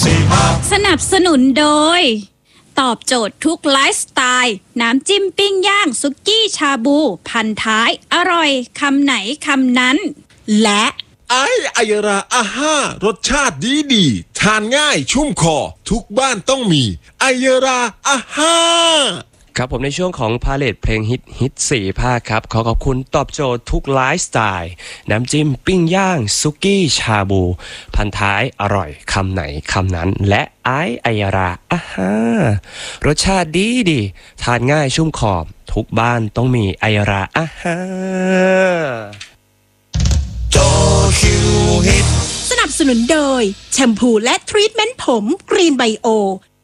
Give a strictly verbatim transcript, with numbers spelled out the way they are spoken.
สี่ห้าสนับสนุนโดยตอบโจทย์ทุกไลฟ์สไตล์น้ำจิ้มปิ้งย่างสุกี้ชาบูพันท้ายอร่อยคำไหนคำนั้นและไอไอยราอาห้ารสชาติดีดีทานง่ายชุ่มคอทุกบ้านต้องมีไอยราอาห้าครับผมในช่วงของพาเลทเพลงฮิตฮิตสี่ภาคครับขอขอบคุณตอบโจทย์ทุกไลฟ์สไตล์น้ำจิ้มปิ้งย่างซุกี้ชาบูพันท้ายอร่อยคำไหนคำนั้นและไอไอยราอาห้ารสชาติดีดีทานง่ายชุ่มคอทุกบ้านต้องมีไอยราอาห้าโจคิวฮิตสนับสนุนโดยแชมพูและทรีทเมนต์ผมกรีนไบโอ